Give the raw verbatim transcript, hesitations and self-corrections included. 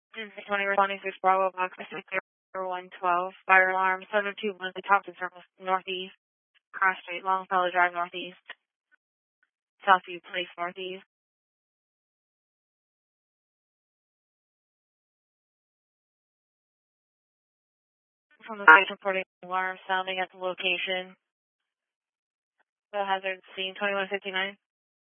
twenty twenty-six Bravo Box one twelve. Fire alarm seven two one Thompson Circle Northeast. Cross Street, Longfellow Drive Northeast. Southview Place Northeast. From the station reporting alarm sounding at the location. The hazard scene twenty-one fifty-nine.